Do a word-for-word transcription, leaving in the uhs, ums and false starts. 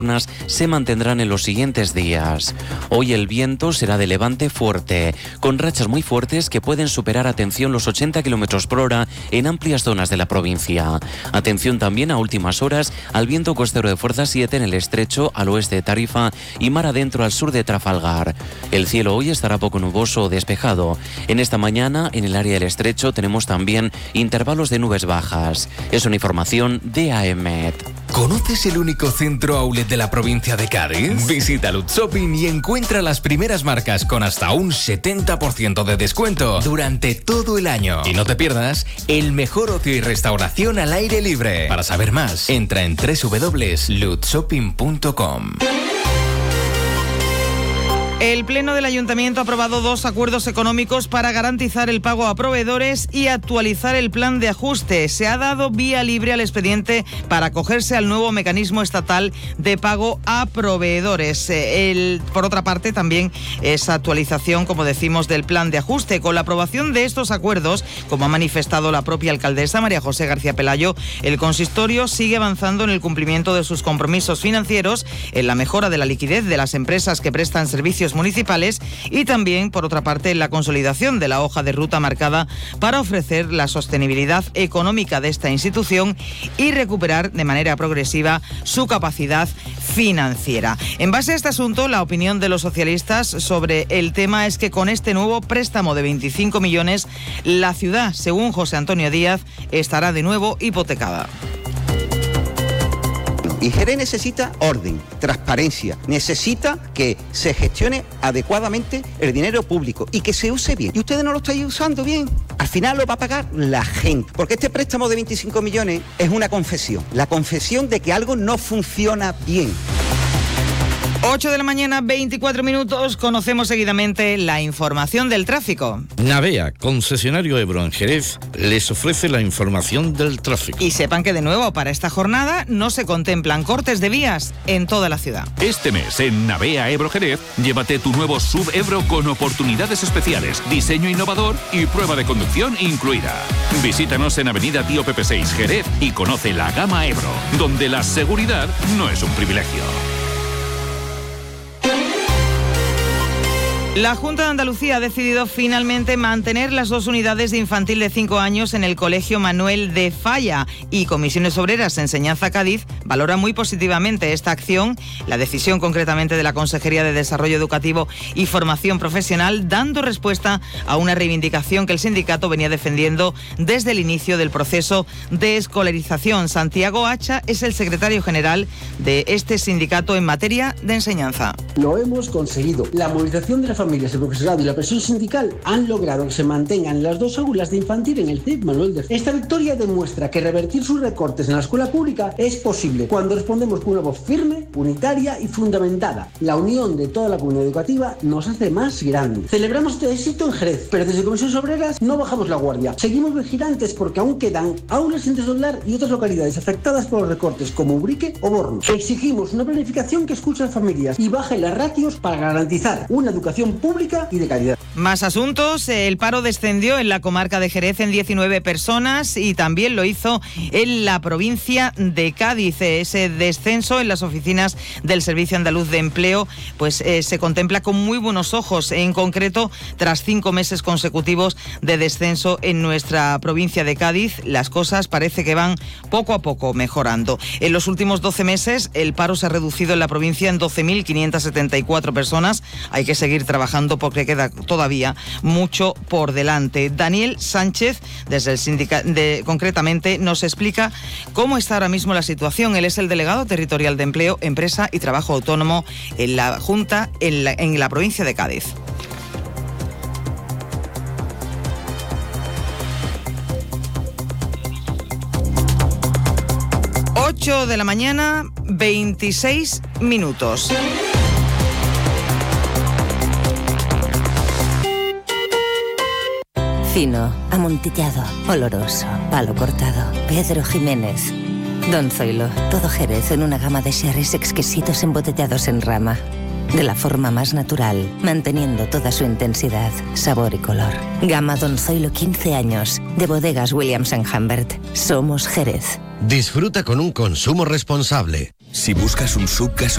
se mantendrán en los siguientes días. Hoy el viento será de levante fuerte, con rachas muy fuertes que pueden superar, atención, los ochenta kilómetros por hora en amplias zonas de la provincia. Atención también a últimas horas al viento costero de fuerza siete en el estrecho al oeste de Tarifa y mar adentro al sur de Trafalgar. El cielo hoy estará poco nuboso o despejado. En esta mañana, en el área del estrecho, tenemos también intervalos de nubes bajas. Es una información de A E M E T. ¿Conoces el único centro outlet de la provincia de Cádiz? Visita Lutz Shopping y encuentra las primeras marcas con hasta un setenta por ciento de descuento durante todo el año. Y no te pierdas el mejor ocio y restauración al aire libre. Para saber más, entra en doble u doble u doble u punto lutz shopping punto com. El Pleno del Ayuntamiento ha aprobado dos acuerdos económicos para garantizar el pago a proveedores y actualizar el plan de ajuste. Se ha dado vía libre al expediente para acogerse al nuevo mecanismo estatal de pago a proveedores. El, por otra parte, también esa actualización, como decimos, del plan de ajuste. Con la aprobación de estos acuerdos, como ha manifestado la propia alcaldesa María José García Pelayo, el consistorio sigue avanzando en el cumplimiento de sus compromisos financieros, en la mejora de la liquidez de las empresas que prestan servicios municipales y también, por otra parte, la consolidación de la hoja de ruta marcada para ofrecer la sostenibilidad económica de esta institución y recuperar de manera progresiva su capacidad financiera. En base a este asunto, la opinión de los socialistas sobre el tema es que con este nuevo préstamo de veinticinco millones, la ciudad, según José Antonio Díaz, estará de nuevo hipotecada. Y Jerez necesita orden, transparencia, necesita que se gestione adecuadamente el dinero público y que se use bien. Y ustedes no lo estáis usando bien. Al final lo va a pagar la gente. Porque este préstamo de veinticinco millones es una confesión. La confesión de que algo no funciona bien. ocho de la mañana, veinticuatro minutos, conocemos seguidamente la información del tráfico. Navea, concesionario Ebro en Jerez, les ofrece la información del tráfico. Y sepan que de nuevo para esta jornada no se contemplan cortes de vías en toda la ciudad. Este mes en Navea Ebro Jerez, llévate tu nuevo S U V Ebro con oportunidades especiales, diseño innovador y prueba de conducción incluida. Visítanos en Avenida Tío Pepe seis Jerez y conoce la gama Ebro, donde la seguridad no es un privilegio. La Junta de Andalucía ha decidido finalmente mantener las dos unidades de infantil de cinco años en el Colegio Manuel de Falla y Comisiones Obreras Enseñanza Cádiz valora muy positivamente esta acción, la decisión concretamente de la Consejería de Desarrollo Educativo y Formación Profesional, dando respuesta a una reivindicación que el sindicato venía defendiendo desde el inicio del proceso de escolarización. Santiago Hacha es el secretario general de este sindicato en materia de enseñanza. Lo hemos conseguido. La movilización de las familias, el profesorado y la presión sindical han logrado que se mantengan las dos aulas de infantil en el C I P Manuel de Falla. Esta victoria demuestra que revertir sus recortes en la escuela pública es posible cuando respondemos con una voz firme, unitaria y fundamentada. La unión de toda la comunidad educativa nos hace más grandes. Celebramos este éxito en Jerez, pero desde Comisiones Obreras no bajamos la guardia. Seguimos vigilantes porque aún quedan aulas sin desdoblar y otras localidades afectadas por los recortes como Ubrique o Borno. Exigimos una planificación que escuche a las familias y baje las ratios para garantizar una educación pública y de calidad. Más asuntos. El paro descendió en la comarca de Jerez en diecinueve personas y también lo hizo en la provincia de Cádiz. Ese descenso en las oficinas del Servicio Andaluz de Empleo pues eh, se contempla con muy buenos ojos, en concreto tras cinco meses consecutivos de descenso en nuestra provincia de Cádiz. Las cosas parece que van poco a poco mejorando. En los últimos doce meses el paro se ha reducido en la provincia en doce mil quinientas setenta y cuatro personas. Hay que seguir trabajando porque queda todavía mucho por delante. Daniel Sánchez, desde el sindicato, de, concretamente, nos explica cómo está ahora mismo la situación. Él es el delegado territorial de Empleo, Empresa y Trabajo Autónomo en la Junta en la, en la provincia de Cádiz. ocho de la mañana, veintiséis minutos. Fino, amontillado, oloroso, palo cortado. Pedro Jiménez. Don Zoilo, todo Jerez en una gama de sherries exquisitos embotellados en rama. De la forma más natural, manteniendo toda su intensidad, sabor y color. Gama Don Zoilo quince años, de bodegas Williams and Humbert. Somos Jerez. Disfruta con un consumo responsable. Si buscas un sub